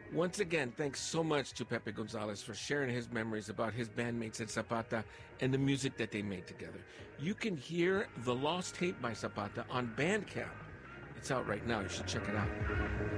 Once again, thanks so much to Pepe Gonzalez for sharing his memories about his bandmates at Zapata and the music that they made together. You can hear The Lost Tape by Zapata on Bandcamp. It's out right now. You should check it out.